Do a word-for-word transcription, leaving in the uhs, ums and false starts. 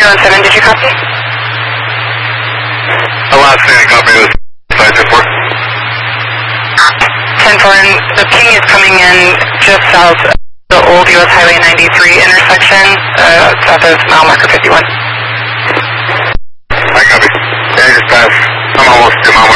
one seven, did you copy? The last standing copy was five ten four. ten four, and the ping is coming in just south of the old U S Highway ninety-three intersection, uh, south of mile marker fifty-one. I copy. Yeah, I just passed. I'm almost to mile